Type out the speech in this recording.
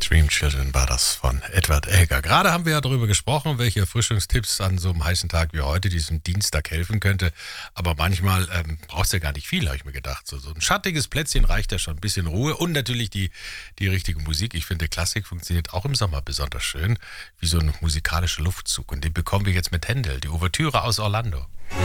Dream Children war das von Edward Elgar. Gerade haben wir ja darüber gesprochen, welche Erfrischungstipps an so einem heißen Tag wie heute, diesem Dienstag, helfen könnte. Aber manchmal brauchst du ja gar nicht viel, habe ich mir gedacht. So ein schattiges Plätzchen reicht ja schon, ein bisschen Ruhe und natürlich die richtige Musik. Ich finde, Klassik funktioniert auch im Sommer besonders schön, wie so ein musikalischer Luftzug. Und den bekommen wir jetzt mit Händel, die Ouvertüre aus Orlando.